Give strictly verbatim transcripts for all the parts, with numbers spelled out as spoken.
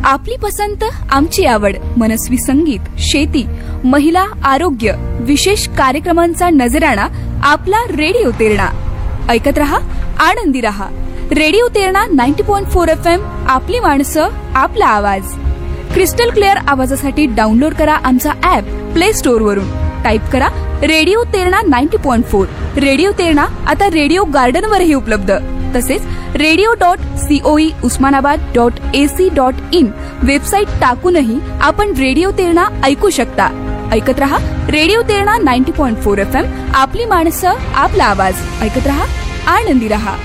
आपली पसंत आमची आवड, मनस्वी संगीत, शेती, महिला, आरोग्य, विशेष कार्यक्रमांचा नजराणा आपला रेडिओ तेरणा. ऐकत रहा, आनंदी रहा. रेडिओ तेरणा नव्वद पॉइंट चार एफ एम. आपली माणसं, आपला आवाज. क्रिस्टल क्लिअर आवाजासाठी डाउनलोड करा आमचा ऍप प्ले स्टोअर वरून. टाईप करा रेडिओ तेरणा नव्वद पॉइंट चार. रेडिओ तेरणा आता रेडिओ गार्डन वरही उपलब्ध. तसेच radio dot COE Osmanabad dot AC dot in website टाकूनही आपण रेडिओ तेरणा ऐकू शकता. ऐकत रहा रेडिओ तेरणा नव्वद पॉइंट चार एफ एम. आपली माणसं, आपला आवाज. ऐकत रहा, आनंदी रहा.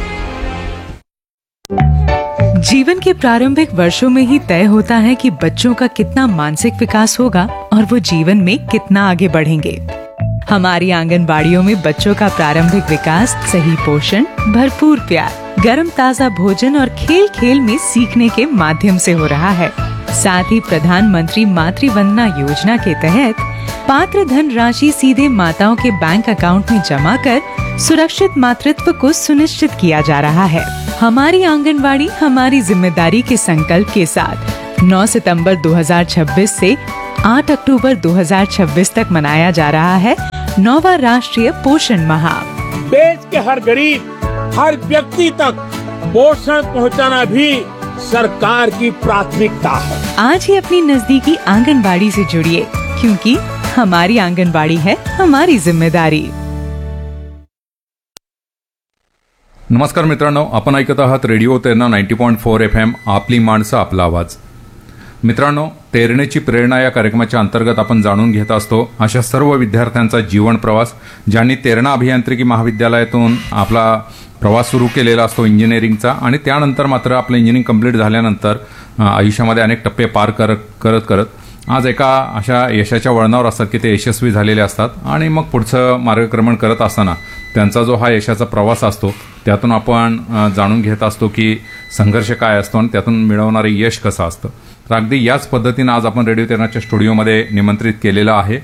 जीवन के प्रारंभिक वर्षों में ही तय होता है कि बच्चों का कितना मानसिक विकास होगा और वो जीवन में कितना आगे बढ़ेंगे. हमारी आंगनबाड़ियों में बच्चों का प्रारंभिक विकास सही पोषण, भरपूर प्यार, गर्म ताजा भोजन और खेल खेल में सीखने के माध्यम से हो रहा है. साथ ही प्रधानमंत्री मातृ वंदना योजना के तहत पात्र धन राशि सीधे माताओं के बैंक अकाउंट में जमा कर सुरक्षित मातृत्व को सुनिश्चित किया जा रहा है. हमारी आंगनबाड़ी हमारी जिम्मेदारी के संकल्प के साथ नौ सितंबर दो हज़ार छब्बीस से आठ अक्टूबर दो हज़ार छब्बीस तक मनाया जा रहा है नौवां राष्ट्रीय पोषण माह. देश के हर गरीब, हर व्यक्ति तक पोषण पहुंचाना भी सरकार की प्राथमिकता है. आज ही अपनी नजदीकी आंगनबाड़ी से जुड़िए, क्योंकि हमारी आंगनबाड़ी है हमारी जिम्मेदारी. नमस्कार मित्रांनो, आपण ऐकत आहात रेडिओ तेरणा नव्वद पॉइंट चार एफ एम. आपली माणसं, आपला आवाज. मित्रांनो, तेरणेची प्रेरणा या कार्यक्रमाच्या अंतर्गत आपण जाणून घेत असतो अशा सर्व विद्यार्थ्यांचा जीवन प्रवास ज्यांनी तेरणा अभियांत्रिकी महाविद्यालयातून आपला प्रवास सुरू केलेला असतो इंजिनिअरिंगचा. आणि त्यानंतर मात्र आपलं इंजिनिअरिंग कंप्लीट झाल्यानंतर आयुष्यामध्ये अनेक टप्पे पार करत करत करत आज एका अशा यशाच्या वळणावर असतात की ते यशस्वी झालेले असतात. आणि मग पुढचं मार्गक्रमण करत असताना त्यांचा जो हा यशाचा प्रवास असतो त्यातून आपण जाणून घेत असतो की संघर्ष काय असतो आणि त्यातून मिळवणारे यश कसं असतं. तर अगदी याच पद्धतीनं आज आपण रेडिओ तेरणाच्या स्टुडिओमध्ये निमंत्रित केलेलं आहे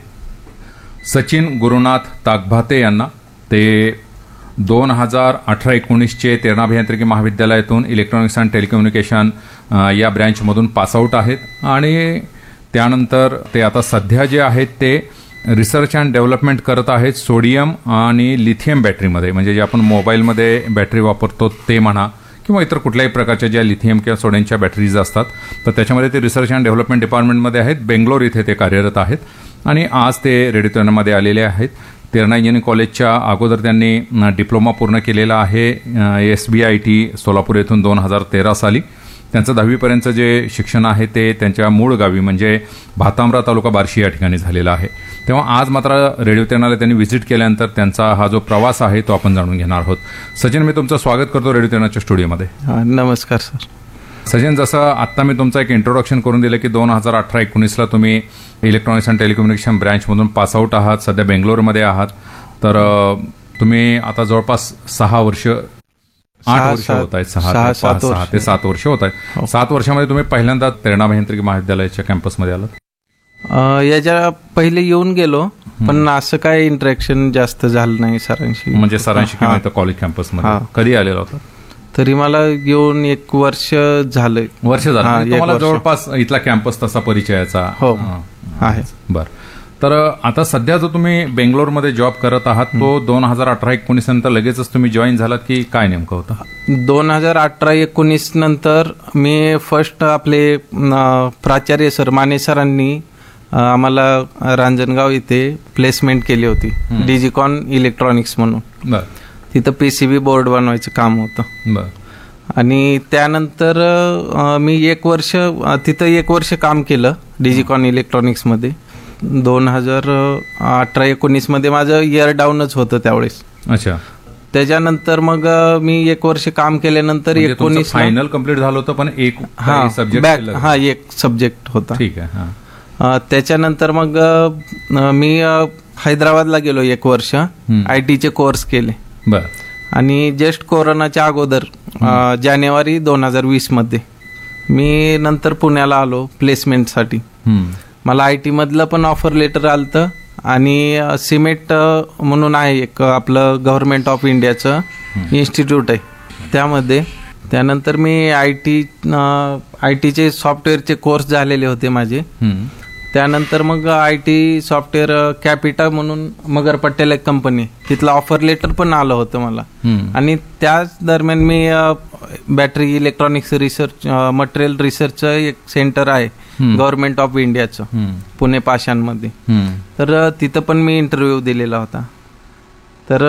सचिन गुरुनाथ ताकभाते यांना. ते दोन हजार अठरा एकोणीसचे तेरणा अभियांत्रिकी महाविद्यालयातून इलेक्ट्रॉनिक्स अँड टेलिकम्युनिकेशन या ब्रँचमधून पासआउट आहेत आणि त्यानंतर ते आता सध्या जे आहेत ते रिसर्च अँड डेव्हलपमेंट करत आहेत सोडियम आणि लिथियम बॅटरीमध्ये. म्हणजे जे आपण मोबाईलमध्ये बॅटरी वापरतो ते म्हणा किंवा इतर कुठल्याही प्रकारच्या ज्या लिथियम किंवा सोडियमच्या बॅटरीज असतात तर त्याच्यामध्ये ते रिसर्च अँड डेव्हलपमेंट डिपार्टमेंटमध्ये आहेत. बेंगलोर इथे ते कार्यरत आहेत आणि आज ते रेडिओ तेरणामध्ये आलेले आहेत. तेरणा इंजिनिअरिंग कॉलेजच्या अगोदर त्यांनी डिप्लोमा पूर्ण केलेला आहे S B I T Solapur येथून दोन हजार तेरा साली. त्यांचं दहावीपर्यंतचं जे शिक्षण आहे ते त्यांच्या मूळ गावी म्हणजे भातांब्रा तालुका बार्शी या ठिकाणी झालेला आहे. तेव्हा आज मात्र रेडिओ तेरणाला त्यांनी व्हिजिट केल्यानंतर त्यांचा हा जो प्रवास आहे तो आपण जाणून घेणार आहोत. सचिन, मी तुमचं स्वागत करतो रेडिओ तेरणाच्या स्टुडिओमध्ये. नमस्कार सर. सचिन, जसं आत्ता मी तुमचं एक इंट्रोडक्शन करून दिलं की दोन हजार अठरा एकोणीसला तुम्ही इलेक्ट्रॉनिक्स अँड टेलिकम्युनिकेशन ब्रँचमधून पासआउट आहात, सध्या बेंगलोरमध्ये आहात. तर तुम्ही आता जवळपास सहा वर्ष आठ वर्ष होत आहेत, सहा सहा ते सात वर्ष होत आहेत. सात वर्षामध्ये तुम्ही पहिल्यांदा तेरणा अभियांत्रिकी महाविद्यालयाच्या कॅम्पसमध्ये आलात. याच्या पहिले येऊन गेलो पण असं काय इंटरॅक्शन जास्त झालं नाही सरांशी. म्हणजे सरांशी किंवा कॉलेज कॅम्पसमध्ये कधी आलेला होता? तरी मला येऊन एक वर्ष झालं. वर्ष झालं तुम्हाला जवळपास इथला कॅम्पस तसा परिचयाचा हो आहे. बरं. तर आता सध्या जो तुम्ही बेंगलोरमध्ये जॉब करत आहात तो दोन हजार अठरा एकोणीस नंतर लगेचच तुम्ही जॉईन झालात की काय नेमकं होतं? दोन हजार अठरा एकोणीस नंतर मी फर्स्ट आपले प्राचार्य सर माने सरांनी आम्हाला रांजणगाव इथे प्लेसमेंट केली होती डिजिकॉन इलेक्ट्रॉनिक्स म्हणून. बरं. तिथं पीसीबी बोर्ड बनवायचं काम होतं. बरं. आणि त्यानंतर मी एक वर्ष तिथं एक वर्ष काम केलं डिजिकॉन इलेक्ट्रॉनिक्समध्ये. दोन हजार अठरा एकोणीस मध्ये माझं इयर डाऊनच होतं त्यावेळेस. अच्छा. त्याच्यानंतर मग मी एक वर्ष काम केल्यानंतर एकोणीस फायनल कम्प्लीट झालं होतं पण एक सब्जेक्ट हा एक सब्जेक्ट होता. ठीक आहे. त्याच्यानंतर मग मी हैदराबादला गेलो एक वर्ष आयटीचे कोर्स केले. बर. आणि जस्ट कोरोनाच्या अगोदर जानेवारी दोन हजार वीस मध्ये मी नंतर पुण्याला आलो प्लेसमेंटसाठी. मला आय टी मधलं पण ऑफर लेटर आलतं आणि सिमेट म्हणून आहे एक आपलं गव्हर्नमेंट ऑफ इंडियाचं इन्स्टिट्यूट आहे त्यामध्ये त्यानंतर मी आय टी आय टीचे सॉफ्टवेअरचे कोर्स झालेले होते माझे. हम्म. त्यानंतर मग आय टी सॉफ्टवेअर कॅपिटा म्हणून मगर पटेल एक कंपनी, तिथलं ऑफर लेटर पण आलं होतं मला. हम्म. आणि त्याच दरम्यान मी बॅटरी इलेक्ट्रॉनिक्स रिसर्च मटेरियल रिसर्चचं एक सेंटर आहे गव्हर्नमेंट ऑफ इंडियाचं, हम्म. पुणे पाषाणमध्ये. हम्म. तर तिथं पण मी इंटरव्ह्यू दिलेला होता. तर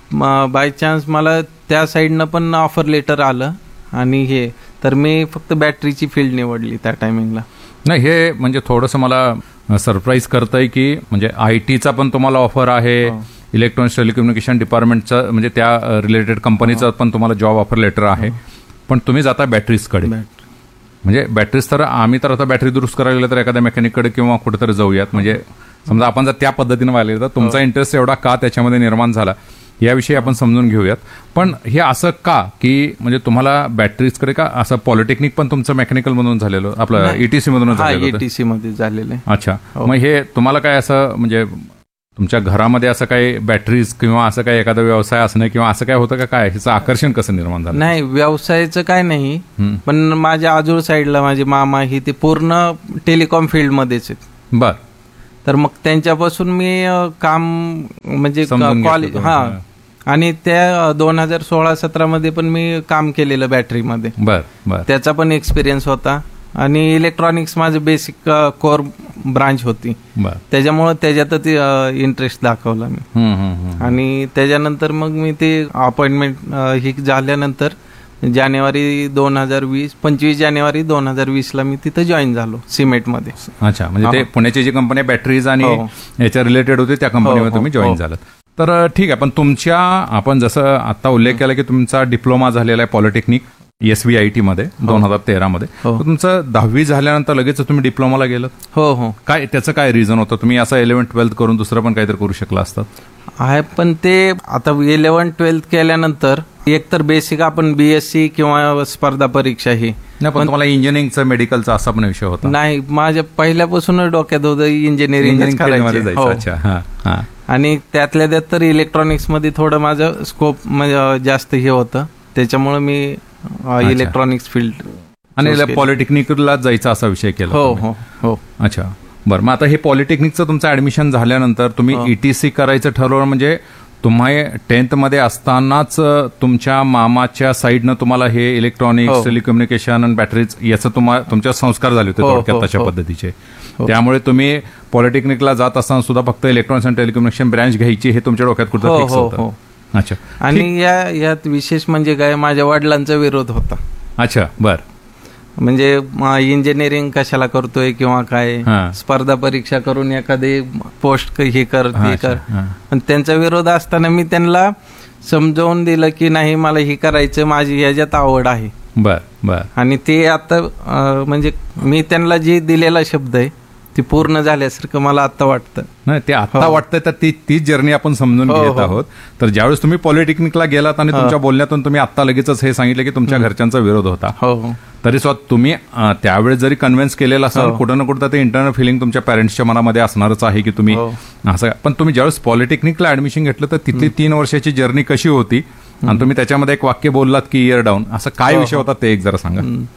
बाय चान्स मला त्या साईडनं पण ऑफर लेटर आलं आणि हे, तर मी फक्त बॅटरीची फील्ड निवडली त्या टायमिंगला. नाही, हे म्हणजे थोडंसं मला सरप्राईज करतंय की म्हणजे आय टीचा पण तुम्हाला ऑफर आहे, इलेक्ट्रॉनिक्स टेलिकम्युनिकेशन डिपार्टमेंटचा म्हणजे त्या रिलेटेड कंपनीचा पण तुम्हाला जॉब ऑफर लेटर आहे, पण तुम्ही जाता बॅटरीजकडे. म्हणजे बॅटरीज तर आम्ही तर आता बॅटरी दुरुस्त करायला गेलं तर एखाद्या मेकॅनिककडे किंवा कुठेतरी जाऊयात. म्हणजे समजा आपण जर त्या पद्धतीने वाहिले तर तुमचा इंटरेस्ट एवढा का त्याच्यामध्ये निर्माण झाला याविषयी आपण समजून घेऊयात. पण हे असं का की म्हणजे तुम्हाला बॅटरीजकडे का असं पॉलिटेक्निक पण तुमचं मेकॅनिकल मधून झालेलं, आपलं ईटीसी मधून झालेलं होतं? ईटीसी मध्ये झालेलं. अच्छा. मग हे तुम्हाला काय असं म्हणजे तुमच्या घरामध्ये असं काही बॅटरीज किंवा असं काही एखादा व्यवसाय असणं किंवा असं काय होतं का, काय ह्याचं आकर्षण कसं निर्माण झालं? नाही, व्यवसायाचं काय नाही, पण माझ्या आजूळ साईडला माझे मामा ही ते पूर्ण टेलिकॉम फील्ड मध्येच आहेत. बर. तर मग त्यांच्यापासून मी काम म्हणजे कॉलेज, हा, आणि त्या दोन हजार सोळा सतरा मध्ये पण मी काम केलेलं बॅटरीमध्ये. बर बर. त्याचा पण एक्सपिरियन्स होता. आणि इलेक्ट्रॉनिक्स माझं बेसिक कोर ब्रांच होती, त्याच्यामुळे त्याच्यातच इंटरेस्ट दाखवला मी. आणि त्याच्यानंतर मग मी ते अपॉइंटमेंट ही झाल्यानंतर जानेवारी दोन हजार वीस पंचवीस जानेवारी दोन हजार वीस ला मी तिथं जॉईन झालो सिमेंटमध्ये. अच्छा. म्हणजे ते पुण्याची जी कंपनी बॅटरीज आणि याच्या रिलेटेड होती त्या कंपनीमध्ये तुम्ही जॉईन झालात. तर ठीक आहे, पण तुमच्या आपण जसं आता उल्लेख केला की तुमचा डिप्लोमा झालेला आहे polytechnic S V I T मध्ये दोन हजार तेरा मध्ये. तुमचं दहावी झाल्यानंतर लगेच तुम्ही डिप्लोमाला गेलात? हो हो. काय त्याचं काय रिझन होतं? तुम्ही असं इलेव्हन ट्वेल्थ करून दुसरं पण काहीतरी करू शकला असतात? आहे, पण ते आता इलेव्हन ट्वेल्थ केल्यानंतर एक तर बेसिक आपण बीएससी किंवा स्पर्धा परीक्षा ही नाही, पण तुम्हाला इंजिनिअरिंगचं मेडिकलचा असा पण विषय होता? नाही, माझ्या पहिल्यापासूनच डोक्यात होतं इंजिनिअरिंग करायचं. अच्छा. आणि त्यातल्या त्यात तर इलेक्ट्रॉनिक्स मध्ये थोडं माझं स्कोप म्हणजे जास्त हे होतं, त्याच्यामुळे मी इलेक्ट्रॉनिक्स फील्ड आणि पॉलिटेक्निकला जायचा असा विषय केला? हो हो हो. अच्छा. बरं. मग आता हे पॉलिटेक्निकचं तुमचं ऍडमिशन झाल्यानंतर तुम्ही ईटीसी करायचं ठरवलं, म्हणजे तुम्ही टेन्थ मध्ये असतानाच तुमच्या मामाच्या साईडनं तुम्हाला हे इलेक्ट्रॉनिक्स टेलिकम्युनिकेशन आणि बॅटरीज याचं तुम्हाला तुमच्या संस्कार झाले होते थोडक्यात तशा पद्धतीचे. त्यामुळे तुम्ही पॉलिटेक्निकला जात असताना सुद्धा फक्त इलेक्ट्रॉनिक्स आणि टेलिकम्युनिकेशन ब्रँच घ्यायची हे तुमच्या डोक्यात कुठं फिक्स होतं? अच्छा. आणि या यात विशेष म्हणजे काय, माझ्या वडिलांचा विरोध होता. अच्छा. बर. म्हणजे इंजिनिअरिंग कशाला करतोय किंवा काय, स्पर्धा परीक्षा करून एखादी पोस्ट हे कर ते कर. पण त्यांचा विरोध असताना मी त्यांना समजावून दिलं की नाही, मला हे करायचं, माझी ह्याच्यात आवड आहे. बर बर. आणि ते आता म्हणजे मी त्यांना जे दिलेला शब्द आहे ती पूर्ण झाल्यासारखं मला आता वाटतं. नाही, ते आता वाटतंय तर ती तीच जर्नी आपण समजून घेत आहोत. तर ज्यावेळेस तुम्ही पॉलिटेक्निकला गेलात आणि तुमच्या बोलण्यातून तुम्ही आता लगेचच हे सांगितलं की तुमच्या घरच्यांचा विरोध होता, तरी स्वतः तुम्ही त्यावेळेस जरी कन्व्हिन्स केलेला असाल, कुठं ना कुठं ते इंटरनल फिलिंग तुमच्या पॅरेंट्सच्या मनामध्ये असणारच आहे की तुम्ही असं. पण तुम्ही ज्यावेळेस पॉलिटेक्निकला ऍडमिशन घेतलं तर तिथली तीन वर्षाची जर्नी कशी होती? आणि तुम्ही त्याच्यामध्ये एक वाक्य बोललात की इयर डाऊन, असं काय विषय होता ते एक जरा सांगा.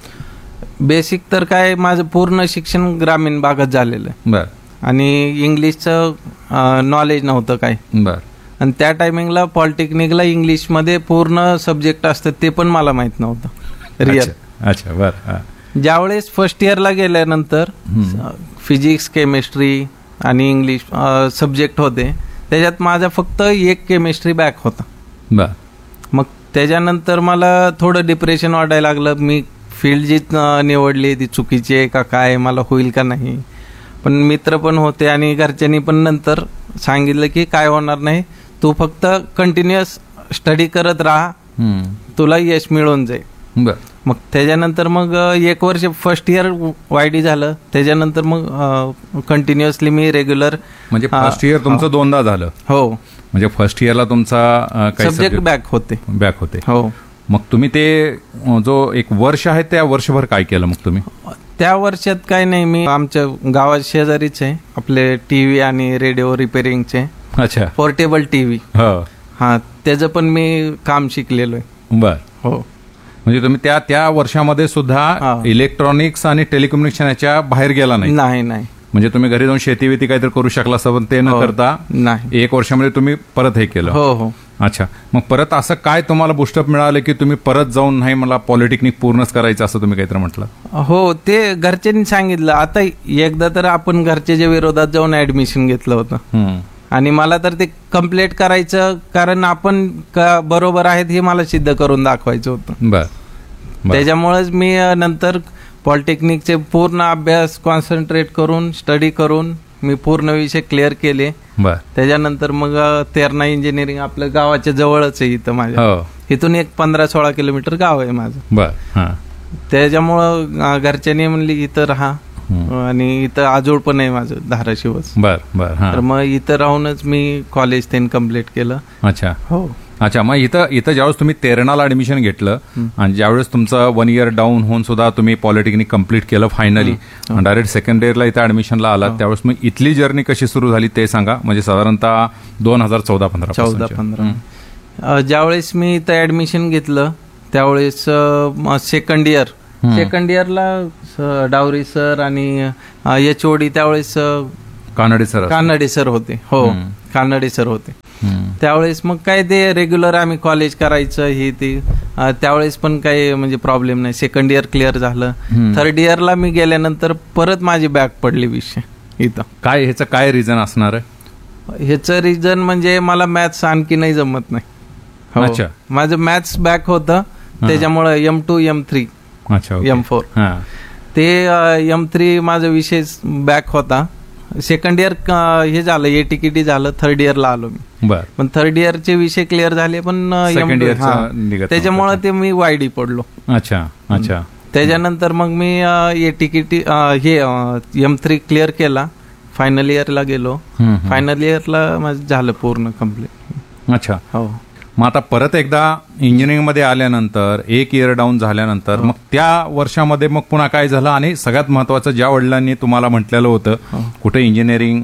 बेसिक तर काय, माझं पूर्ण शिक्षण ग्रामीण भागात झालेलं आहे. बर. आणि इंग्लिशचं नॉलेज नव्हतं काय. बर. आणि त्या टायमिंगला पॉलिटेक्निकला इंग्लिशमध्ये पूर्ण सब्जेक्ट असतात ते पण मला माहित नव्हतं रिअल. अच्छा. बर. ज्यावेळेस फर्स्ट इयरला गेल्यानंतर फिजिक्स, केमिस्ट्री आणि इंग्लिश सब्जेक्ट होते, त्याच्यात माझा फक्त एक केमिस्ट्री बॅक होता. बर. मग त्याच्यानंतर मला थोडं डिप्रेशन वाटायला लागलं. मी फील्ड जी निवडली ती चुकीची आहे का काय, मला होईल का नाही. पण मित्र पण होते आणि घरच्यांनी पण नंतर सांगितलं की काय होणार नाही, तू फक्त कंटिन्युअस स्टडी करत राहा, तुला यश मिळून जाईल. मग त्याच्यानंतर मग एक वर्ष फर्स्ट इयर वायडी झालं, त्याच्यानंतर मग कंटिन्युअसली मी रेग्युलर. म्हणजे फर्स्ट इयर तुमचं दोनदा झालं? हो. म्हणजे फर्स्ट इयरला तुमचा सब्जेक्ट बॅक होते? बॅक होते. हो. मग तुम्ही ते जो एक वर्ष आहे त्या वर्षभर काय केलं मग तुम्ही? त्या वर्षात काय नाही, मी आमच्या गावात शेजारीच आहे आपले टीव्ही आणि रेडिओ रिपेअरिंगचे. अच्छा. Portable TV. हा, त्याचं पण मी काम शिकलेलो आहे. बर. हो. म्हणजे तुम्ही त्या त्या वर्षामध्ये सुद्धा हा. इलेक्ट्रॉनिक्स आणि टेलिकम्युनिकेशन याच्या बाहेर गेला नाही. नाही नाही म्हणजे तुम्ही घरी जाऊन शेती वेती काहीतरी करू शकला असं, पण ते न हो. करता नाही. एक वर्षामध्ये तुम्ही परत हे केलं. हो हो अच्छा, मग परत असं काय तुम्हाला बुस्टअप मिळालं की तुम्ही परत जाऊन नाही मला पॉलिटेक्निक पूर्णच करायचं असं तुम्ही काहीतरी म्हटलं? हो, ते घरच्यांनी सांगितलं. आता एकदा तर आपण घरच्याच्या विरोधात जाऊन ऍडमिशन घेतलं होतं हम्म. आणि मला तर ते कम्प्लीट करायचं, कारण आपण का बरोबर आहेत हे मला सिद्ध करून दाखवायचं होतं. बर बर. त्याच्यामुळेच मी अ, नंतर पॉलिटेक्निकचे पूर्ण अभ्यास कॉन्सन्ट्रेट करून स्टडी करून मी पूर्ण विषय क्लिअर केले. बर. त्याच्यानंतर मग अ, तेरणा इंजिनिअरिंग आपल्या गावाच्या जवळच आहे इथं माझ्या. हो. इथून एक पंधरा सोळा किलोमीटर गाव आहे माझं. बर. हा. त्याच्यामुळं अ, घरच्यांनी म्हणली इथं राहा हम्म. आणि इथं आजोळ पण आहे माझं धाराशिवच. बर बर. हा. तर मग इथं राहूनच मी कॉलेज त्यांनी कम्प्लीट केलं. अच्छा हो अच्छा, मग इथं इथं ज्यावेळेस तुम्ही तेरणाला ऍडमिशन घेतलं आणि ज्यावेळेस तुमचं वन इयर डाऊन होऊन सुद्धा तुम्ही पॉलिटेक्निक कम्प्लीट केलं फायनली, डायरेक्ट सेकंड इयरला इथं ऍडमिशनला आलात, त्यावेळेस मग इथली जर्नी कशी सुरू झाली ते सांगा. म्हणजे साधारणतः दोन हजार चौदा पंधरा चौदा पंधरा ज्यावेळेस मी इथं ऍडमिशन घेतलं त्यावेळेस सेकंड इयर सेकंड इयरला डावरी सर आणि एच ओ डी त्यावेळेस अ, कानडे सर. कानडे सर होते. हो कानडे सर होते. त्यावेळेस मग काय ते रेग्युलर आम्ही कॉलेज करायचं हे ते. अ, त्यावेळेस पण काही म्हणजे प्रॉब्लेम नाही. सेकंड इयर क्लिअर झालं. थर्ड इयरला मी गेल्यानंतर परत माझी बॅक पडली विषय इथं. काय ह्याचं काय रिझन असणार आहे? ह्याचं रिझन म्हणजे मला मॅथ्स आणखी नाही जमत नाही. हो. अच्छा. माझं मॅथ्स बॅक होतं त्याच्यामुळे एम टू एम थ्री अच्छा एम फोर हा. ते एम थ्री माझा विषय बॅक होता. सेकंड इयर हे झालं ए टिकिटी झालं. थर्ड इयरला आलो मी. बर. पण थर्ड इयरचे विषय क्लिअर झाले पण Second year चा निघत त्याच्यामुळे ते मी वायडी पडलो. अच्छा अच्छा. त्याच्यानंतर मग मी ए टिकिटी हे एम थ्री क्लिअर केला. फायनल इयरला गेलो. हम्म, हम्म. फायनल इयरला माझं झालं पूर्ण कम्प्लीट. अच्छा. हो मग आता परत एकदा इंजिनिअरिंगमध्ये आल्यानंतर एक इयर डाऊन झाल्यानंतर मग त्या वर्षामध्ये मग पुन्हा काय झालं? आणि सगळ्यात महत्वाचं, ज्या वडिलांनी तुम्हाला म्हटलेलं होतं कुठे इंजिनिअरिंग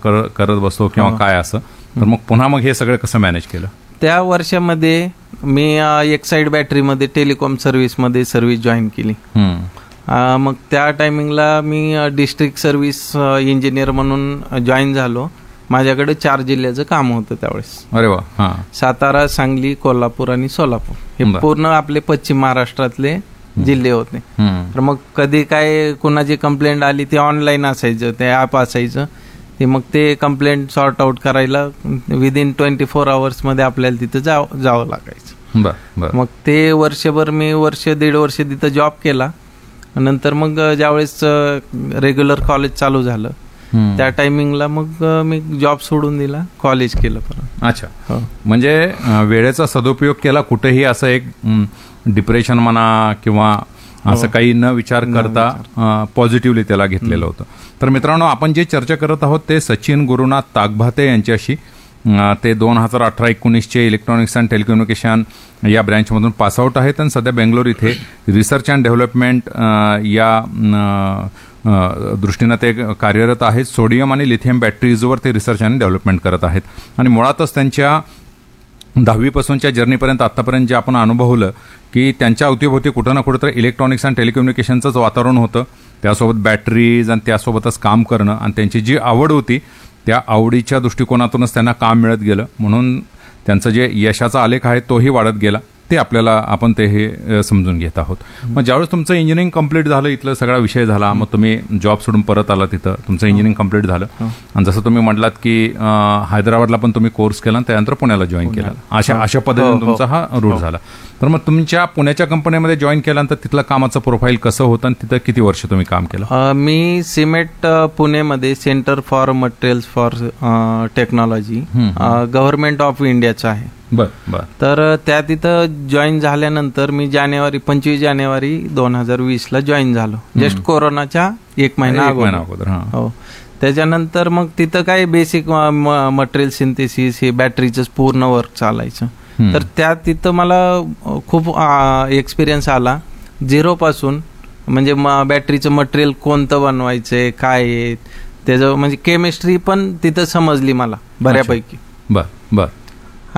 करत बसतो किंवा काय असं, तर मग पुन्हा मग हे सगळं कसं मॅनेज केलं? त्या वर्षामध्ये मी एक्साईड बॅटरीमध्ये टेलिकॉम सर्व्हिसमध्ये सर्व्हिस जॉईन केली. हम्म. अ, मग त्या टायमिंगला मी डिस्ट्रिक्ट सर्व्हिस इंजिनियर म्हणून जॉईन झालो. माझ्याकडे चार जिल्ह्याचं काम होतं त्यावेळेस. अरे वा. हा. सातारा, सांगली, कोल्हापूर आणि सोलापूर हे बरं. पूर्ण आपले पश्चिम महाराष्ट्रातले जिल्हे होते. हम्म. तर मग कधी काय कोणाची कंप्लेंट आली ते ऑनलाईन असायचं, ते ॲप असायचं. ते मग ते कंप्लेंट सॉर्ट आउट करायला विदिन ट्वेंटी फोर आवर्समध्ये आपल्याला तिथं जाव जावं लागायचं. बर बर. मग ते वर्षभर मी वर्ष दीड वर्ष तिथं जॉब केला. नंतर मग ज्यावेळेस रेग्युलर कॉलेज चालू झालं हम्म. त्या टायमिंगला मग मी जॉब सोडून दिला, कॉलेज केलं परत. अच्छा. हो. म्हणजे अं, वेळेचा सदुपयोग केला. कुठेही असं एक डिप्रेशन म्हणा किंवा असं काही न विचार करता पॉझिटिव्हली त्याला घेतलेलं होतं. तर मित्रांनो, आपण जे चर्चा करत आहोत ते सचिन गुरुनाथ ताकभाते यांच्याशी. अं, ते दोन हजार अठरा एकोणीसचे इलेक्ट्रॉनिक्स अँड टेलिकम्युनिकेशन या ब्रँचमधून पासआउट आहेत आणि सध्या बेंगलोर इथे रिसर्च अँड डेव्हलपमेंट या अं, अं, दृष्टीनं ते कार्यरत आहेत. सोडियम आणि लिथियम बॅटरीजवर ते रिसर्च अँड डेव्हलपमेंट करत आहेत. आणि मुळातच त्यांच्या दहावीपासूनच्या जर्नीपर्यंत आत्तापर्यंत जे आपण अनुभवलं की त्यांच्या अवतीभोवती कुठं ना कुठं तर इलेक्ट्रॉनिक्स अँड टेलिकम्युनिकेशनचंच वातावरण होतं. त्यासोबत बॅटरीज आणि त्यासोबतच काम करणं आणि त्यांची जी आवड होती त्या आवडीच्या दृष्टिकोनातूनच त्यांना काम मिळत गेलं. म्हणून त्यांचं जे यशाचा आलेख आहे तोही वाढत गेला. ते आपल्याला आपण ते हे समजून घेत आहोत. मग ज्यावेळेस तुमचं इंजिनिअरिंग कंप्लीट झालं, इथलं सगळा विषय झाला, मग तुम्ही जॉब सोडून परत आला, तिथं तुमचं इंजिनिअरिंग कंप्लीट झालं आणि जसं तुम्ही म्हटलात की हैदराबादला पण तुम्ही कोर्स केला, त्यानंतर पुण्याला जॉईन केला. अशा अशा पद्धतीने तुमचा हा रूट झाला. तर मग तुमच्या पुण्याच्या कंपनीमध्ये जॉईन केल्यानंतर तिथलं कामाचं प्रोफाईल कसं होतं आणि तिथं किती वर्ष तुम्ही काम केलं? मी सिमेट पुणेमध्ये centre for materials for technology government of इंडियाचं आहे. बर बर. तर त्या तिथं जॉईन झाल्यानंतर मी जानेवारी पंचवीस जानेवारी दोन हजार वीस ला जॉईन झालो. जस्ट कोरोनाच्या एक महिना अगोदर. हो. त्याच्यानंतर मग तिथं काय बेसिक मटेरियल सिंथेसिस हे बॅटरीचं पूर्ण वर्क चालायचं. तर त्या तिथं मला खूप एक्सपिरियन्स आला झिरो पासून. म्हणजे बॅटरीचं मटेरियल कोणतं बनवायचंय, काय आहे त्याचं, म्हणजे केमिस्ट्री पण तिथं समजली मला बऱ्यापैकी. बर बर.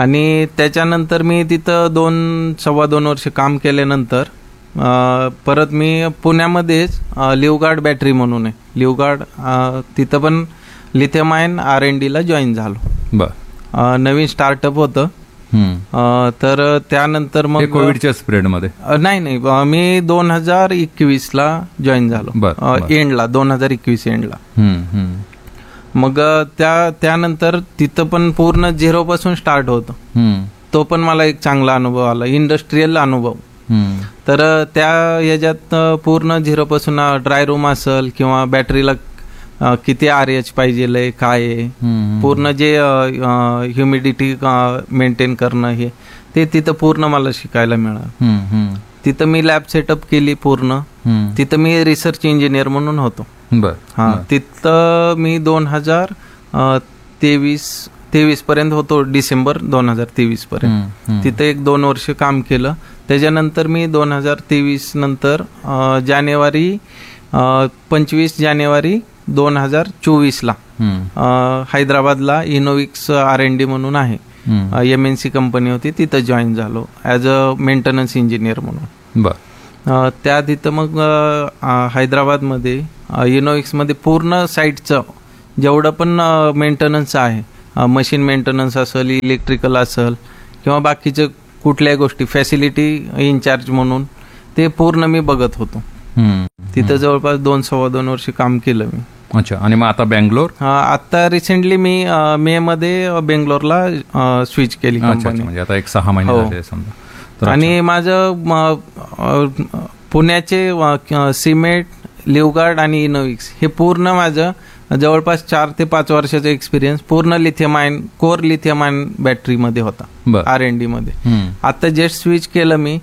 आणि त्याच्यानंतर मी तिथं दोन सव्वा दोन वर्ष काम केल्यानंतर अ, परत मी पुण्यामध्येच अ, लिवगार्ड बॅटरी म्हणून आहे लिवगार्ड अ, तिथं पण लिथियम आयन आर एन डीला जॉईन झालो. बर. अ, नवीन स्टार्टअप होतं. हम्म. अ, तर त्यानंतर हे मग कोविडच्या स्प्रेड मध्ये. अ, नाही नाही अ, मी दोन हजार एकवीसला जॉईन झालो. बर, बर. एंडला दोन हजार एकवीस एंडला. हम्म, हम्म. मग अ, त्या त्यानंतर तिथं पण पूर्ण झिरो पासून स्टार्ट होतं. हम्म, तो पण मला एक चांगला अनुभव आला, इंडस्ट्रीयल अनुभव. हम्म. तर अ, त्या याच्यात अ, पूर्ण झिरो पासून ड्राय रूम असेल किंवा बॅटरीला अ, किती आर एच पाहिजे काय आहे, हम्म. पूर्ण जे ह्युमिडिटी मेंटेन करणं हे ते तिथं पूर्ण मला शिकायला मिळालं. हम्म, हम्म. तिथं मी लॅब सेटअप केली पूर्ण. हम्म. तिथं मी रिसर्च इंजिनियर म्हणून होतो. बर. हा बर. तिथं मी दोन हजार तेवीस तेवीस पर्यंत होतो, डिसेंबर दोन हजार तेवीस पर्यंत. हम्म, हम्म. तिथं एक दोन वर्ष काम केलं. त्याच्यानंतर मी दोन हजार तेवीस नंतर अ, जानेवारी अ, पंचवीस जानेवारी दोन हजार चोवीसला हम्म, अ, हैदराबादला इनोविक्स आर एन डी म्हणून आहे, हम्म. एम एन सी कंपनी होती, तिथं जॉईन झालो ॲज अ मेंटेनन्स इंजिनियर म्हणून. बर. अ, त्या तिथं मग अ, हैदराबादमध्ये अ, इनोविक्समध्ये पूर्ण साईटचं जेवढं पण मेंटेनन्स आहे, मशीन मेंटेनन्स असेल, इलेक्ट्रिकल असेल किंवा बाकीचं कुठल्याही गोष्टी फॅसिलिटी इन्चार्ज म्हणून ते पूर्ण मी बघत होतो. हम्म. तिथं जवळपास दोन सव्वा दोन वर्ष काम केलं मी. अच्छा. आणि मग आता बँगलोर. अ, आता रिसेंटली मी अ, मे मध्ये बेंगलोरला स्विच केली अच्छा, अच्छा. कंपनी. म्हणजे आता एक सहा महिने हो. झाले समजा. तर आणि माझं म, अ, पुण्याचे अ, सिमेंट, लिवगार्ड आणि इनोविक्स हे पूर्ण माझं जवळपास चार ते पाच वर्षाचा एक्सपिरियन्स पूर्ण lithium iron core lithium ion बॅटरीमध्ये होता, बर. आर एन डी मध्ये. हम्म. आता जस्ट स्विच केलं मी.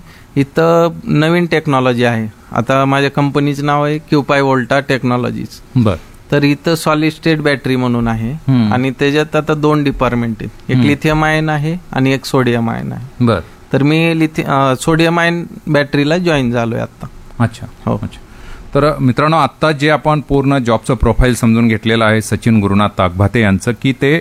इथं नवीन टेक्नॉलॉजी आहे. आता माझ्या कंपनीचं नाव आहे क्युपाय वोल्टा टेक्नॉलॉजीज. बर. तर इथं सॉलिड स्टेट बॅटरी म्हणून आहे हम्म. आणि त्याच्यात आता दोन डिपार्टमेंट आहेत, एक हम्म. लिथियम आयन आहे आणि एक सोडियम आयन आहे. बर. तर मी लिथि सोडियम आयन बॅटरीला जॉईन झालोय आता. अच्छा. हो. अच्छा. तर मित्रांनो, आत्ता जे आपण पूर्ण जॉबचं प्रोफाईल समजून घेतलेलं आहे सचिन गुरुनाथ ताकभाते यांचं, की ते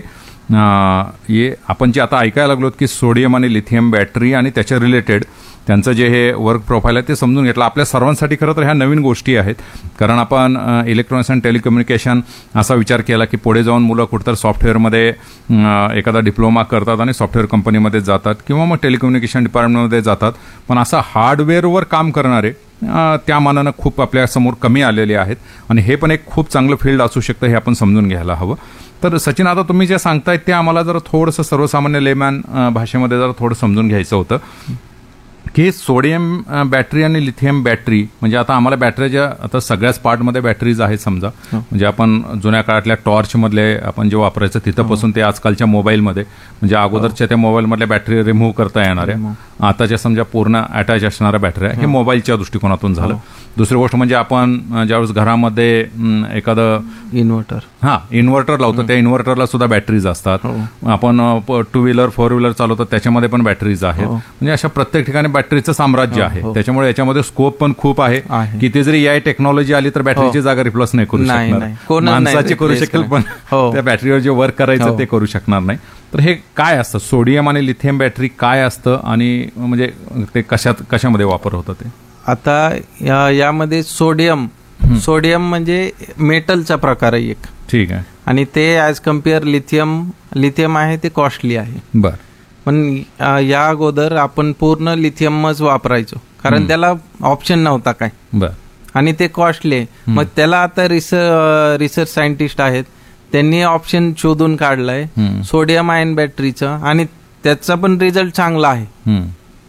अं, ये आपण जे आता ऐकायला लागलो की सोडियम आणि लिथियम बॅटरी आणि त्याच्या रिलेटेड त्यांचं जे हे वर्क प्रोफाईल आहे ते समजून घेतलं. आपल्या सर्वांसाठी खरं तर ह्या नवीन गोष्टी आहेत, कारण आपण इलेक्ट्रॉनिक्स अँड टेलिकम्युनिकेशन असा विचार केला की पुढे जाऊन मुलं कुठतर सॉफ्टवेअरमध्ये एखादा डिप्लोमा करतात आणि सॉफ्टवेअर कंपनीमध्ये जातात किंवा मग टेलिकम्युनिकेशन डिपार्टमेंटमध्ये जातात. पण असं हार्डवेअरवर काम करणारे अ, त्या मानानं खूप आपल्यासमोर कमी आलेले आहेत आणि हे पण एक खूप चांगलं फील्ड असू शकतं, हे आपण समजून घ्यायला हवं. तर सचिन, आता तुम्ही जे सांगताय ते आम्हाला जरा थोडंसं सर्वसामान्य लेमॅन भाषेमध्ये जरा थोडं समजून घ्यायचं होतं की सोडियम बॅटरी आणि लिथियम बॅटरी म्हणजे आता आम्हाला बॅटरीच्या आता सगळ्याच पार्टमध्ये बॅटरीज आहेत समजा. म्हणजे आपण जुन्या काळातल्या टॉर्चमधले आपण जे वापरायचं तिथंपासून ते आजकालच्या मोबाईलमध्ये म्हणजे अगोदरच्या त्या मोबाईलमधल्या बॅटरी रिमूव्ह करता येणाऱ्या, आताच्या समजा पूर्ण अटॅच असणाऱ्या बॅटऱ्या, हे मोबाईलच्या दृष्टिकोनातून झालं. दुसरी गोष्ट म्हणजे आपण ज्यावेळेस घरामध्ये एखादं इन्व्हर्टर हा इन्व्हर्टर लावतो त्या इन्व्हर्टरला सुद्धा बॅटरीज असतात. आपण टू व्हीलर फोर व्हीलर चालवतो त्याच्यामध्ये पण बॅटरीज आहेत. म्हणजे अशा प्रत्येक ठिकाणी बॅटरीचं साम्राज्य आहे. त्याच्यामुळे याच्यामध्ये स्कोप पण खूप आहे. किती जरी या टेक्नॉलॉजी आली तर बॅटरीची जागा रिप्लेस नाही करू शकणार, माणसाची करू शकेल पण त्या बॅटरीवर जे वर्क करायचं ते करू शकणार नाही. तर हे काय असतं सोडियम आणि लिथियम बॅटरी काय असतं आणि म्हणजे ते कशात कशामध्ये वापर होतं ते? आता या यामध्ये सोडियम सोडियम म्हणजे मेटलचा प्रकार आहे एक. ठीक आहे. आणि ते ॲज कम्पेअर लिथियम लिथियम आहे ते कॉस्टली आहे. बर. पण या अगोदर आपण पूर्ण लिथियमच वापरायचो कारण त्याला ऑप्शन नव्हता काय. बर. आणि ते कॉस्टली आहे. मग त्याला आता रिसर्च रिसर्च सायंटिस्ट आहेत त्यांनी ऑप्शन शोधून काढलाय सोडियम आयन बॅटरीचं आणि त्याचा पण रिझल्ट चांगला आहे.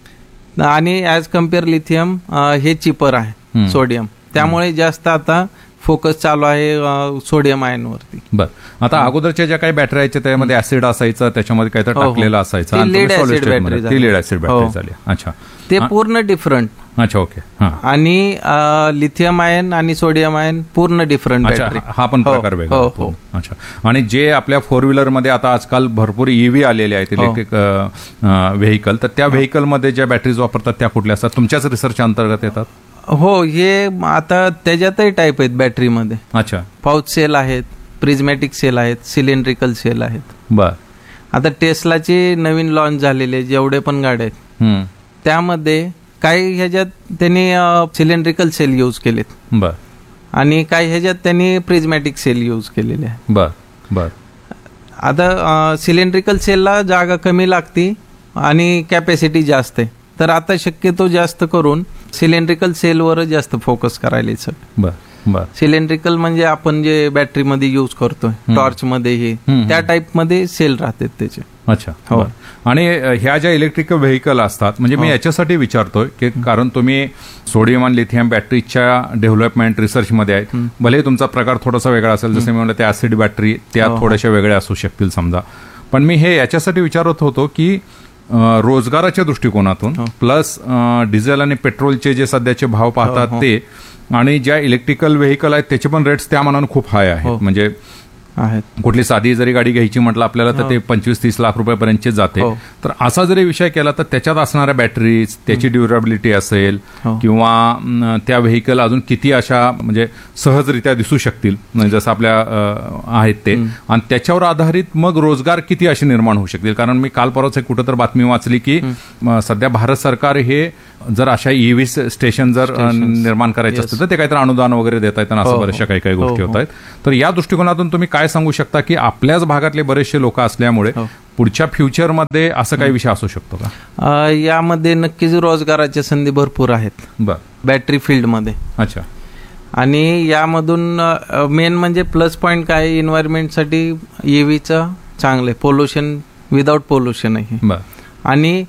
आणि ॲज कम्पेअर लिथियम हे चिपर आहे सोडियम, त्यामुळे जास्त आता फोकस चालू आहे सोडियम आयन वरती. बर. आता अगोदरच्या ज्या काही बॅटरी आहेत त्यामध्ये ऍसिड असायचं, त्याच्यामध्ये काहीतरी टाकलेलं असायचं, laid acid battery laid acid battery झाली. अच्छा. ते पूर्ण डिफरंट. अच्छा. ओके. आणि लिथियम आयन आणि सोडियम आयन पूर्ण डिफरंट बॅटरी. हा पण प्रकार वेगळा. अच्छा. आणि जे आपल्या फोर व्हीलर मध्ये आता आजकाल भरपूर ईव्ही आलेले आहेत इलेक्ट्रिक व्हेकल, तर त्या व्हेकलमध्ये ज्या बॅटरीज वापरतात त्या कुठल्या असतात? तुमच्याच रिसर्च अंतर्गत येतात? हो. हे आता त्याच्यातही टाईप आहेत बॅटरीमध्ये. अच्छा. पाउच सेल आहेत, प्रिझमॅटिक सेल आहेत, सिलेंड्रिकल सेल आहेत. बर. आता टेस्लाचे नवीन लॉन्च झालेले जेवढे पण गाड्या आहेत हम्म. त्यामध्ये काही ह्याच्यात त्यांनी सिलेंड्रिकल सेल यूज केलेत बर आणि काही ह्याच्यात त्यांनी प्रिझमॅटिक सेल यूज केलेले आहे. बर बर आता सिलेंड्रिकल सेलला जागा कमी लागते आणि कॅपॅसिटी जास्त आहे, तर आता शक्यतो जास्त करून सिलेंड्रिकल सेलवर जास्त फोकस करायला सर. बर बर सिलेंड्रिकल म्हणजे आपण जे बॅटरीमध्ये यूज करतोय टॉर्च मध्ये हे त्या टाइप मध्ये सेल राहतात त्याचे. अच्छा हो. बरं. आणि ह्या ज्या इलेक्ट्रिक व्हेकल असतात म्हणजे मी याच्यासाठी विचारतोय की कारण तुम्ही सोडियम आणि लिथियम बॅटरीच्या डेव्हलपमेंट रिसर्चमध्ये आहेत, भले तुमचा प्रकार थोडासा वेगळा असेल, जसं मी म्हणलं त्या ऍसिड बॅटरी त्या थोड्याशा वेगळ्या असू शकतील समजा, पण मी हे याच्यासाठी विचारत होतो की रोजगाराच्या दृष्टिकोनातून प्लस डिझेल आणि पेट्रोलचे जे सध्याचे भाव पाहतात ते आणि ज्या इलेक्ट्रिकल व्हेकल आहेत त्याचे पण रेट्स त्या मानाने खूप हाय आहेत. म्हणजे आहेत कुठली साधी जरी गाडी घ्यायची म्हटलं आपल्याला तर ते पंचवीस तीस लाख रुपयापर्यंतचे जाते. तर असा जरी विषय केला तर त्याच्यात असणाऱ्या बॅटरीज, त्याची ड्युरेबिलिटी असेल किंवा त्या व्हेकल अजून किती अशा म्हणजे सहजरित्या दिसू शकतील म्हणजे जसं आपल्या आहेत ते, आणि त्याच्यावर आधारित मग रोजगार किती असे निर्माण होऊ शकतील. कारण मी काल परवाच एक कुठं तर बातमी वाचली की सध्या भारत सरकार हे जर अशा ईव्ही स्टेशन जर निर्माण करायचे असतील तर ते काहीतरी अनुदान वगैरे देत आहेत आणि असं बऱ्याचशा काही काही गोष्टी होत आहेत. तर या दृष्टिकोनातून तुम्ही काय सांगू शकता की आपल्याच भागातले बरेचसे लोक असल्यामुळे पुढच्या फ्युचरमध्ये असं काही विषय असू शकतो का? यामध्ये नक्कीच रोजगाराच्या संधी भरपूर आहेत बर बॅटरी फील्डमध्ये. अच्छा. आणि यामधून मेन म्हणजे प्लस पॉईंट काय एन्व्हायरमेंटसाठी ईव्हीचं चांगलं आहे, पोल्युशन विदाउट पोल्युशन आहे. बर. आणि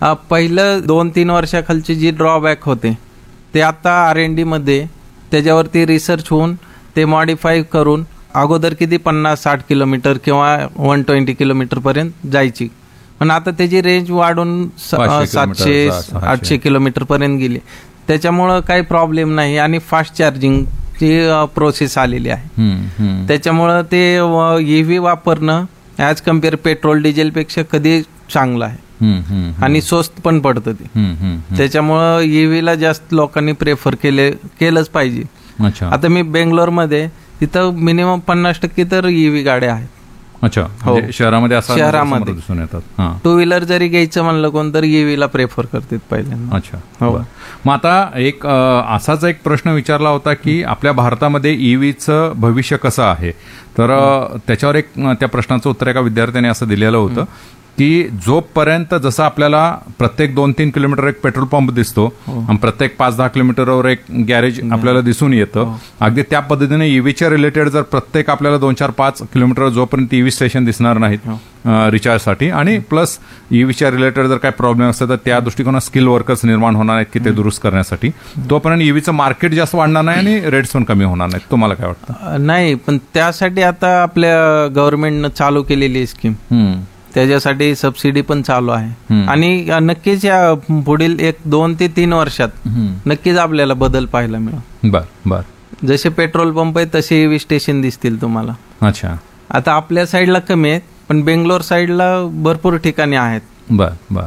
पहिलं दोन तीन वर्षाखालचे जे ड्रॉबॅक होते ते आता आर एन डी मध्ये त्याच्यावरती रिसर्च होऊन ते मॉडिफाय करून अगोदर किती पन्नास साठ किलोमीटर किंवा वन ट्वेंटी किलोमीटर पर्यंत जायची, पण आता त्याची रेंज वाढून सातशे आठशे किलोमीटर पर्यंत गेली. त्याच्यामुळं काही प्रॉब्लेम नाही आणि फास्ट चार्जिंगची प्रोसेस आलेली आहे. त्याच्यामुळं ते ईव्ही वापरणं ॲज कम्पेअर पेट्रोल डिझेलपेक्षा कधी चांगलं आहे आणि स्वस्त पण पडतं ते. त्याच्यामुळं ईव्हीला जास्त लोकांनी प्रेफर केले केलंच पाहिजे. आता मी बेंगलोरमध्ये तिथं मिनिमम पन्नास टक्के तर ईव्ही गाड्या आहेत. अच्छा. शहरामध्ये असं शहरामध्ये दिसून येतात. टू व्हीलर जरी घ्यायचं म्हणलं कोण तर ईव्हीला प्रेफर करतात पहिल्यांदा. अच्छा. मग आता एक असाच एक प्रश्न विचारला होता की आपल्या भारतामध्ये ईव्हीचं भविष्य कसं आहे, तर त्याच्यावर एक त्या प्रश्नाचं उत्तर एका विद्यार्थ्याने असं दिलेलं होतं की जोपर्यंत जसं आपल्याला प्रत्येक दोन तीन किलोमीटर एक पेट्रोल पंप दिसतो आणि प्रत्येक पाच दहा किलोमीटरवर एक गॅरेज आपल्याला दिसून येतं, अगदी त्या पद्धतीने ईव्हीच्या रिलेटेड जर प्रत्येक आपल्याला दोन चार पाच किलोमीटर जोपर्यंत ईव्ही स्टेशन दिसणार नाहीत रिचार्जसाठी आणि प्लस ईव्हीच्या रिलेटेड जर काही प्रॉब्लेम असतात तर त्या दृष्टिकोनात स्किल वर्कर्स निर्माण होणार आहेत की ते दुरुस्त करण्यासाठी, तोपर्यंत ईव्हीचं मार्केट जास्त वाढणार नाही आणि रेट्स पण कमी होणार नाहीत. तुम्हाला काय वाटतं? नाही, पण त्यासाठी आता आपल्या गव्हर्नमेंटनं चालू केलेली स्कीम, त्याच्यासाठी सबसिडी पण चालू आहे आणि नक्कीच या पुढील एक दोन ते तीन वर्षात नक्कीच आपल्याला बदल पाहायला मिळेल. बर बर. जसे पेट्रोल पंप आहेत तसे ईव्ही स्टेशन दिसतील तुम्हाला. अच्छा. आता आपल्या साईडला कमी आहेत पण बेंगलोर साईडला भरपूर ठिकाणी आहेत. बर बर.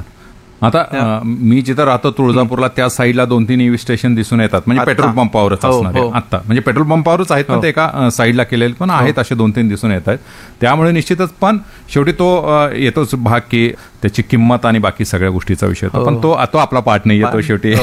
आता मी जिथं राहतो तुळजापूरला त्या साईडला दोन तीन ईव्ही स्टेशन दिसून येतात म्हणजे पेट्रोल पंपावरच असणार आहे आता, म्हणजे पेट्रोल पंपावरच आहेत पण ते एका साईडला केलेले पण आहेत असे दोन तीन दिसून येत आहेत. त्यामुळे निश्चितच पण शेवटी तो येतोच भाग की त्याची किंमत आणि बाकी सगळ्या गोष्टीचा विषय होतो, पण तो तो आपला पार्ट नाही येतो शेवटी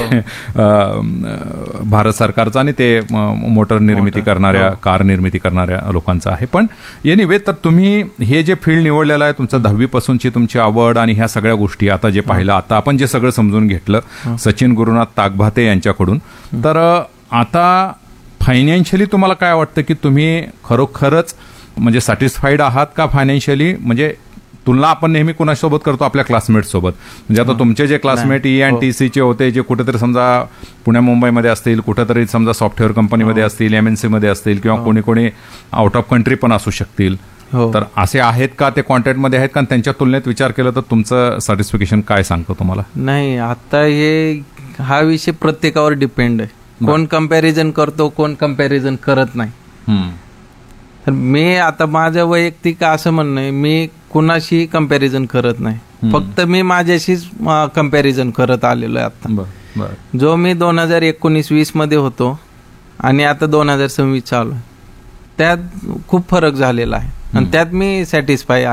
भारत सरकारचा आणि ते मोटर निर्मिती करणाऱ्या कार निर्मिती करणाऱ्या लोकांचा आहे. पण एनिवे, तर तुम्ही हे जे फील्ड निवडलेलं आहे तुमचं दहावी पासूनची तुमची आवड आणि ह्या सगळ्या गोष्टी आता जे पाहिलं, आता आपण जे सगळं समजून घेतलं सचिन गुरुनाथ ताकभाते यांच्याकडून, तर आता फायनान्शियली तुम्हाला काय वाटतं की तुम्ही खरोखरच म्हणजे सॅटिस्फाईड आहात का फायनान्शियली? म्हणजे तुलना आपण नेहमी कुणासोबत करतो? आपल्या क्लासमेट सोबत. म्हणजे आता तुमचे जे क्लासमेट ई अँड टी सीचे होते जे कुठेतरी समजा पुण्या मुंबईमध्ये असतील, कुठेतरी समजा सॉफ्टवेअर कंपनीमध्ये असतील, एमएनसी मध्ये असतील किंवा कोणी कोणी आउट ऑफ कंट्री पण असू शकतील, तर असे आहेत का ते कॉन्टॅक्टमध्ये आहेत का? त्यांच्या तुलनेत विचार केला तर तुमचं सॅटिस्फिकेशन काय सांगतो तुम्हाला? नाही, आता हे हा विषय प्रत्येकावर डिपेंड आहे. कोण कंपॅरिझन करतो, कोण कंपॅरिझन करत नाही. तर मी आता माझं वैयक्तिक असं म्हणणं आहे, मी कुणाशी कंपॅरिझन करत नाही, फक्त मी माझ्याशीच कंपॅरिझन करत आलेलो आहे. आता जो मी दोन हजार एकोणीस वीस मध्ये होतो आणि आता दोन हजार सव्वीस चालू आहे, त्यात खूप फरक झालेला आहे आणि त्यात मी सॅटिस्फाय आहे.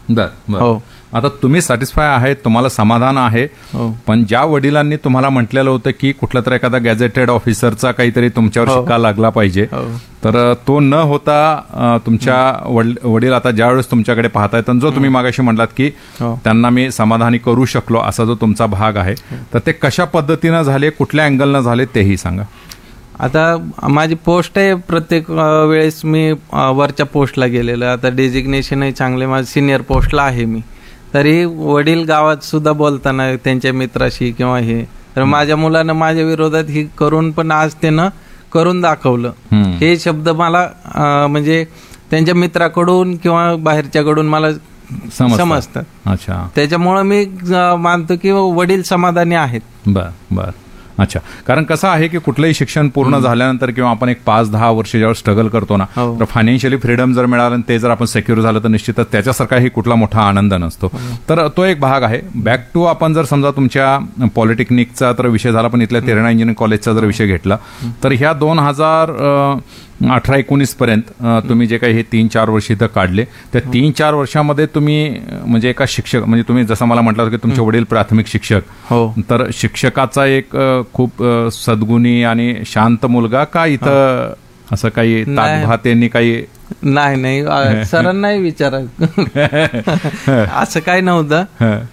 बर बर हो. आता तुम्ही सॅटिस्फाय आहे, तुम्हाला समाधान आहे, हो. पण ज्या वडिलांनी तुम्हाला म्हटलेलं होतं की कुठला तरी एखादा गॅझेटेड ऑफिसरचा काहीतरी तुमच्यावर हो. शिक्का लागला पाहिजे, हो. तर तो न होता अ, तुमच्या वड- वडील आता ज्यावेळेस तुमच्याकडे पाहतायत आणि जो तुम्ही मागाशी म्हटलात की हो. त्यांना मी समाधानी करू शकलो असा जो तुमचा भाग आहे, तर ते कशा पद्धतीनं झाले, कुठल्या अँगलनं झाले तेही सांगा. आता माझी पोस्ट आहे, प्रत्येक अ, वेळेस मी अ, वरच्या पोस्टला गेलेलो. आता डेजिग्नेशनही चांगले, माझं सिनियर पोस्टला आहे मी. तरी वडील गावात सुद्धा बोलताना त्यांच्या मित्राशी किंवा हे, तर माझ्या मुलानं माझ्या विरोधात ही करून पण आज त्यानं करून दाखवलं. हम्म. हे शब्द मला अ, म्हणजे त्यांच्या मित्राकडून किंवा बाहेरच्याकडून मला समजतात. समजतात. अच्छा. त्याच्यामुळं मी अ, मानतो की वडील समाधानी आहेत. बर बर अच्छा. कारण कसं आहे की कुठलंही शिक्षण पूर्ण झाल्यानंतर किंवा आपण एक पाच दहा वर्ष ज्यावेळेस स्ट्रगल करतो ना, हो. तर फायनान्शियली फ्रीडम जर मिळालं आणि ते जर आपण सेक्युअर झालं तर निश्चितच त्याच्यासारखाही कुठला मोठा आनंद नसतो. तर तो एक भाग आहे. बॅक टू आपण जर समजा तुमच्या पॉलिटेक्निकचा तर विषय झाला, पण इथल्या तेरणा इंजिनिअरिंग कॉलेजचा जर विषय घेतला तर ह्या दोन हजार अठरा एकोणीस पर्यंत अ, तुम्ही जे काही हे तीन चार वर्ष इथं काढले, त्या तीन चार वर्षामध्ये तुम्ही अ, म्हणजे एका शिक्षक, म्हणजे तुम्ही जसं मला म्हटलं की तुमचे वडील प्राथमिक शिक्षक, हो. तर शिक्षकाचा एक अ, खूप अ, सद्गुणी आणि शांत मुलगा का इथं असं काही नाही. ताकभातेनी काही नाही नाही अ, सरांनाही विचारा असं काही नव्हतं.